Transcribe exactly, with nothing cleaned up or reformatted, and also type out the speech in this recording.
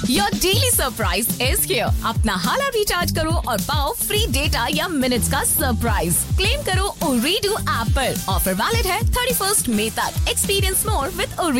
Your daily surprise is here. अपना हाला recharge करो और पाओ फ्री डेटा या मिनट्स का सरप्राइज। क्लेम करो ओरीडू ऐप पर। ऑफर वैलिड है थर्टी फर्स्ट मई तक। Experience more with